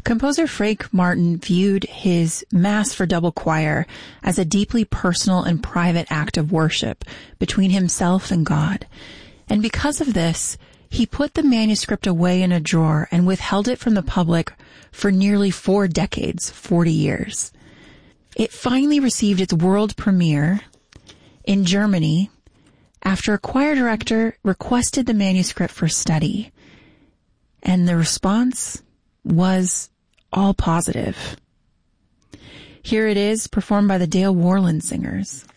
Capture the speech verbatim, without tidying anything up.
Composer Frank Martin viewed his Mass for Double Choir as a deeply personal and private act of worship between himself and God. And because of this, he put the manuscript away in a drawer and withheld it from the public for nearly four decades, forty years. It finally received its world premiere in Germany after a choir director requested the manuscript for study. And the response was all positive. Here it is, performed by the Dale Worland Singers.